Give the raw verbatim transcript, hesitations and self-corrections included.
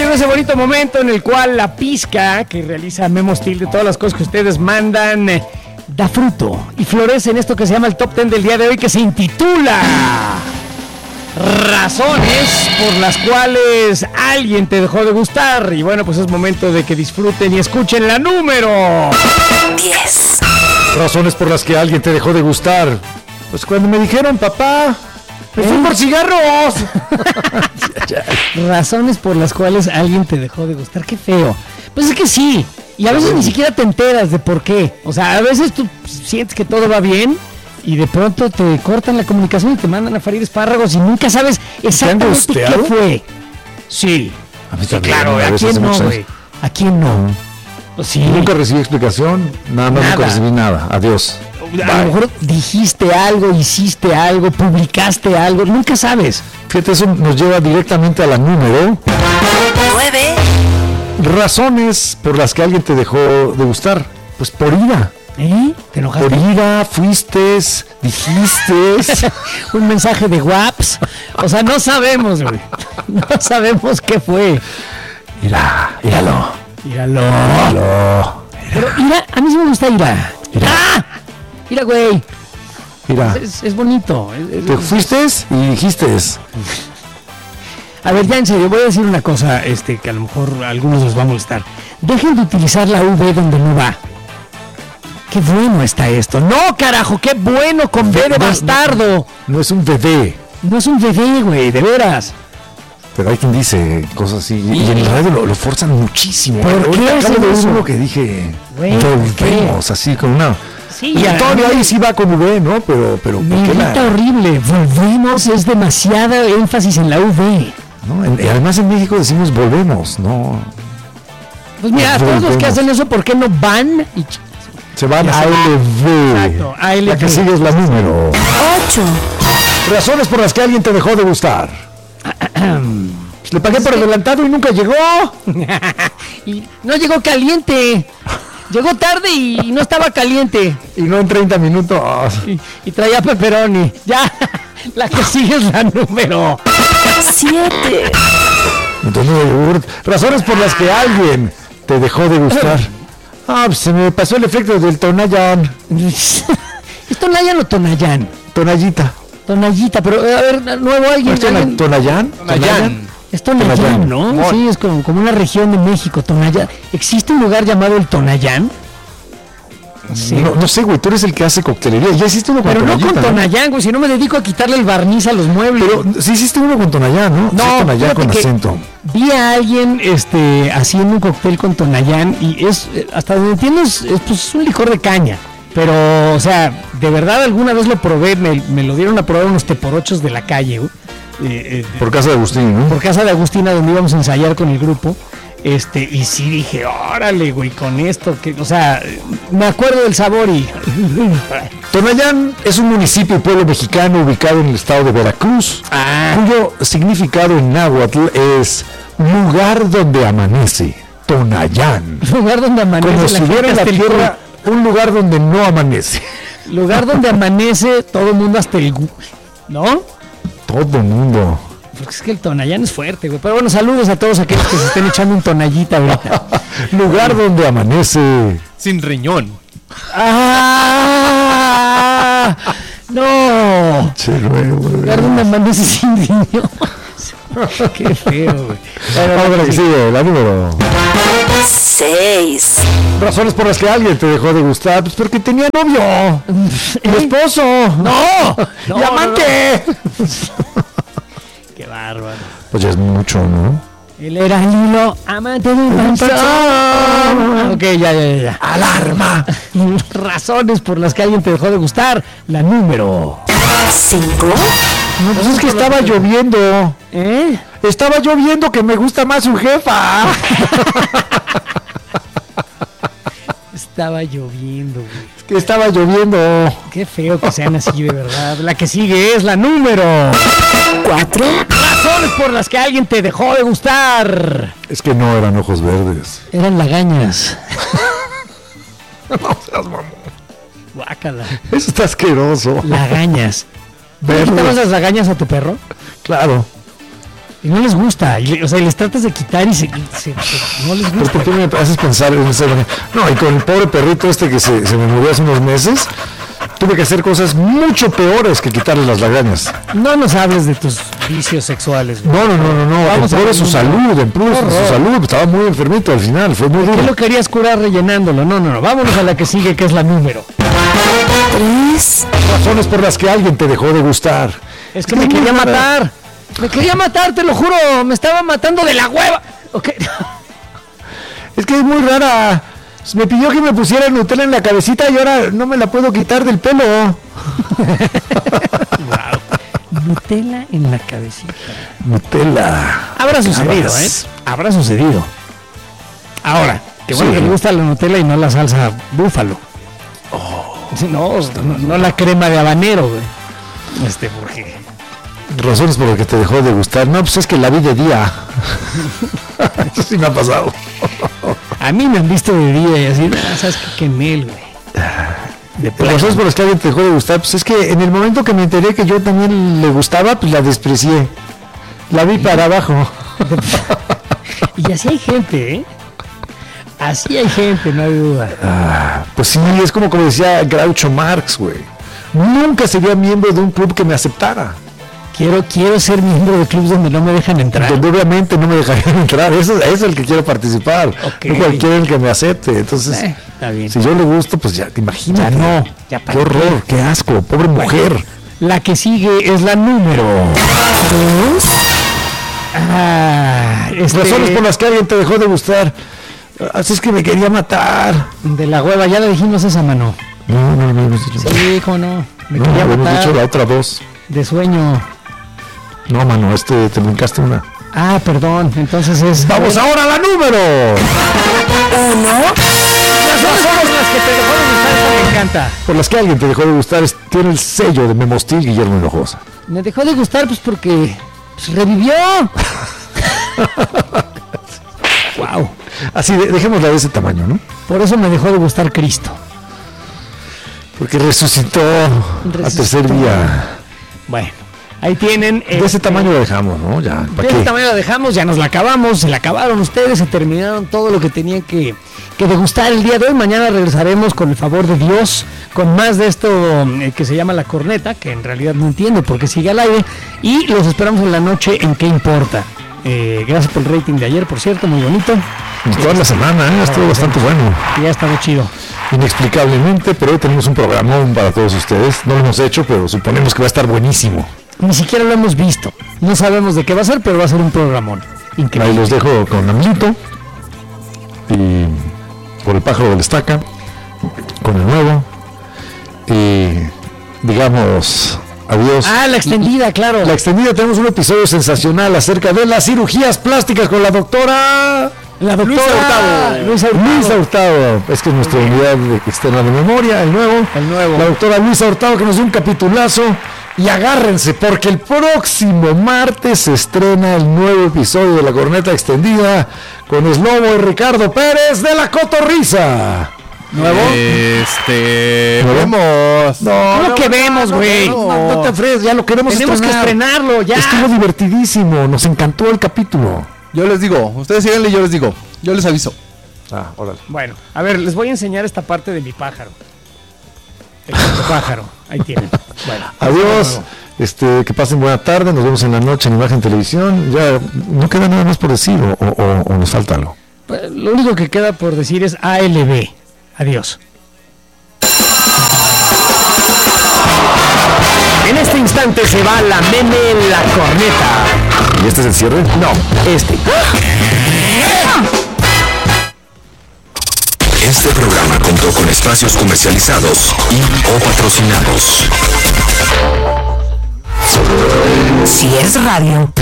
en ese bonito momento en el cual la pizca que realiza Memo Steel de todas las cosas que ustedes mandan eh, da fruto y florece en esto que se llama el Top Ten del día de hoy, que se intitula Razones por las cuales alguien te dejó de gustar. Y bueno, pues es momento de que disfruten y escuchen la número diez. Razones por las que alguien te dejó de gustar. Pues cuando me dijeron, papá, me fui por cigarros. Razones por las cuales alguien te dejó de gustar. Qué feo. Pues es que sí. Y a veces ni siquiera te enteras de por qué. O sea, a veces tú sientes que todo va bien y de pronto te cortan la comunicación y te mandan a freír espárragos y nunca sabes exactamente qué fue. Sí. A mí Sí, también, claro, a ¿a veces quién hace no, muchos güey? años. ¿A quién no? Pues sí. Nunca recibí explicación, nada más Nada. nunca recibí nada. Adiós. A lo mejor dijiste algo, hiciste algo, publicaste algo, nunca sabes. Fíjate, eso nos lleva directamente a la número nueve. Razones por las que alguien te dejó de gustar. Pues por ira. ¿Eh? ¿Te enojaste? Por ira, fuiste, dijiste. Un mensaje de WhatsApp. O sea, no sabemos, güey. No sabemos qué fue. Ira, íralo. Míralo. Íralo. Pero Ira, a mí sí me gusta Ira. Ira. ¡Ah! Ira, güey. Mira, Es, es bonito. Es- es- te fuiste y dijiste. A ver, ya en serio, voy a decir una cosa este, que a lo mejor a algunos les va a molestar. Dejen de utilizar la V donde no va. Qué bueno está esto. No, carajo, qué bueno con B de bastardo. No es un bebé. No es un bebé, güey, de veras. Pero hay quien dice cosas así. Y en el radio lo, lo forzan muchísimo. ¿Por Ahorita qué acabo hacen de ver eso? uno que dije. Güey, ¿por qué? Volvemos, así con una. Sí, Y ya. Antonio ahí sí va con V, ¿no? Pero, pero Me ¿por qué irrita la- horrible. Volvemos, es demasiada énfasis en la V. ¿no? En- y además en México decimos volvemos, ¿no? Pues mira, todos los que Volvemos. hacen eso, ¿por qué no van? Y ch- Se van Ya a sé. L V. Exacto, A L V. La que sigue es la número. ocho. Razones por las que alguien te dejó de gustar. Pues le pagué por adelantado y nunca llegó. Y no llegó caliente. Llegó tarde y no estaba caliente. Y no en treinta minutos. Y, y traía pepperoni. Ya, la que sigue es la número. siete. Entonces, yogurt. Razones por las que alguien te dejó de gustar. Ah, pues se me pasó el efecto del Tonayan. ¿Es Tonayan o Tonayán? Tonallita. Tonayita, pero a ver, nuevo alguien. ¿Es Tona- alguien- Tonayán? Tonayán. Es Tonayán, Tonayán. ¿no? Mon. Sí, es como, como una región de México, Tonayán. ¿Existe un lugar llamado el Tonayán? Sí. No, no sé, güey, tú eres el que hace coctelería. Ya hiciste uno con Pero no Tonayita, con ¿no? Tonayán, güey, si no me dedico a quitarle el barniz a los muebles. Pero sí hiciste uno con Tonayán, ¿no? No, Sí, Tonayán fíjate con que acento. Vi a alguien este, haciendo un cóctel con Tonayán y es, eh, hasta donde entiendo, es, es, pues, es un licor de caña. Pero, o sea, de verdad alguna vez lo probé, me, me lo dieron a probar unos teporochos de la calle, güey, eh, eh, Por casa de Agustín, ¿no? por casa de Agustina, donde íbamos a ensayar con el grupo. Este, y sí dije, órale, güey, con esto, que, o sea, me acuerdo del sabor y... Tonayán es un municipio y pueblo mexicano ubicado en el estado de Veracruz, Ah. cuyo significado en náhuatl es lugar donde amanece. Tonayán. lugar donde amanece Como la si gente hubiera en la hasta el tierra un lugar donde no amanece. cu- lugar donde amanece todo el mundo hasta el... gu- ¿No? Todo mundo. Porque es que el Tonayán es fuerte, güey. Pero bueno, saludos a todos aquellos que se estén echando un tonallita ahorita. Lugar donde amanece. Sin riñón. ¡Ah! ¡No! Che, güey, güey. Lugar donde amanece sin riñón. Qué feo, güey. Pero, Ahora que sigue, la número. seis. Razones por las que alguien te dejó de gustar. Pues porque tenía novio. Y esposo. ¡No! Y amante. ¡Qué bárbaro! Pues ya es mucho, ¿no? Él era Lilo, amante de un panzón. Ok, ya, ya, ya, ya. ¡Alarma! Razones por las que alguien te dejó de gustar. La número. cinco. No, pues es que estaba lloviendo. ¿Eh? Estaba lloviendo que me gusta más su jefa. Estaba lloviendo, güey. Es que estaba lloviendo. Qué feo que sean así, de verdad. La que sigue es la número. cuatro. Razones por las que alguien te dejó de gustar. Es que no eran ojos verdes. Eran lagañas. Guácala. Eso está asqueroso. Lagañas. ¿Le Verdes. quitabas las lagañas a tu perro? Claro. Y no les gusta, y le- o sea, y les tratas de quitar y se, se- se- no les ¿Pero gusta. por qué me haces pensar en esa manera? No, y con el pobre perrito este que se, se me murió hace unos meses, tuve que hacer cosas mucho peores que quitarle las lagañas. No nos hables de tus vicios sexuales, güey. No, no, no, no, no. Vamos a En pro de ver su un- salud, en pro de su Horror. salud. Estaba muy enfermito al final, fue muy ¿Qué duro. lo querías curar rellenándolo? No, no, no. Vámonos a la que sigue, que es la número. tres, Razones por las que alguien te dejó de gustar. Es que me quería matar. Me quería matar, te lo juro. Me estaba matando de la hueva. Ok. Es que es muy rara. Me pidió que me pusiera Nutella en la cabecita y ahora no me la puedo quitar del pelo. Nutella en la cabecita. Nutella. Habrá sucedido, ¿eh? Cabras. Habrá sucedido. Ahora, que bueno Sí. que le gusta la Nutella y no la salsa búfalo. Sí, no, no, no la crema de habanero, güey. Este, porque... Razones por las que te dejó de gustar. No, pues es que la vi de día. Eso sí me ha pasado. A mí me han visto de día y así, ah, ¿sabes qué? Qué mel, güey. De plano. Razones por las que alguien te dejó de gustar. Pues es que en el momento que me enteré que yo también le gustaba, pues la desprecié. La vi para abajo. Y así hay gente, ¿eh? Así hay gente, no hay duda. Ah, pues sí, es como, como decía Groucho Marx, güey. Nunca sería miembro de un club que me aceptara. Quiero, quiero ser miembro de clubes donde no me dejan entrar. Donde obviamente no me dejarían entrar. Eso, eso es el que quiero participar. Ok. No cualquiera el que me acepte. Entonces, Eh, está bien. si yo le gusto, pues ya, imagínate. Ya no, ya qué para horror, qué asco, pobre mujer. La que sigue es la número dos. Ah, este, Razones por las que alguien te dejó de gustar. Así es que me quería matar. de la hueva, ya le dijimos esa mano. No, no, no, hemos dicho. Sí, cómo no. Me No, quería hemos matar dicho la otra dos. de sueño. No, mano, este te brincaste una. Ah, perdón, entonces es... Vamos ahora a la número. uno, Razones por las que te dejó de gustar, esta me encanta. Por las que alguien te dejó de gustar, es- tiene el sello de Memostil Guillermo Hinojosa. Me dejó de gustar pues porque pues, revivió. Wow. Así, de- dejémosla de ese tamaño, ¿no? Por eso me dejó de gustar Cristo. Porque resucitó, al Resucitó. tercer día. Bueno, ahí tienen. De ese este, tamaño lo dejamos, ¿no? Ya, De ¿para ese qué? tamaño la dejamos, ya nos la acabamos, se la acabaron ustedes, se terminaron todo lo que tenían que, que degustar el día de hoy. Mañana regresaremos con el favor de Dios, con más de esto eh, que se llama La Corneta, que en realidad no entiendo por qué sigue al aire, y los esperamos en la noche en ¿Qué importa? Eh, gracias por el rating de ayer, por cierto, muy bonito. Toda la semana, ¿eh? Estuvo bastante bueno. Y ya estaba chido. Inexplicablemente, pero hoy tenemos un programón para todos ustedes. No lo hemos hecho, pero suponemos que va a estar buenísimo. Ni siquiera lo hemos visto. No sabemos de qué va a ser, pero va a ser un programón. Ahí Increíble. los dejo con Amlito y por el pájaro del estaca, con el nuevo y digamos adiós. Ah, la extendida, claro. La extendida, tenemos un episodio sensacional acerca de las cirugías plásticas con la doctora La doctora Luisa Hurtado. Luisa Hurtado. Luisa Hurtado. Es que es nuestra unidad de- externa de memoria, el nuevo. El nuevo. La doctora Luisa Hurtado, que nos dio un capitulazo. Y agárrense, porque el próximo martes se estrena el nuevo episodio de La Corneta Extendida con Slobo y Ricardo Pérez de La Cotorrisa. ¿Nuevo? Este. ¿Nuevo? Vemos. No, ¿Cómo no, que vemos, no, güey? No, no, no te afres, ya lo queremos Tenemos que estrenarlo, ya. Estuvo divertidísimo, nos encantó el capítulo. Yo les digo, ustedes síganle y yo les digo. Yo les aviso. Ah, órale. Bueno, a ver, les voy a enseñar esta parte de mi pájaro. El pájaro, ahí tienen. Bueno, Adiós, este, que pasen buena tarde, nos vemos en la noche en Imagen Televisión. Ya no queda nada más por decir o, o- o nos falta algo. pues, lo único que queda por decir es A L B. Adiós. En este instante se va la meme La Corneta. ¿Y este es el cierre? No, este. Este programa contó con espacios comercializados y o patrocinados. si es radio.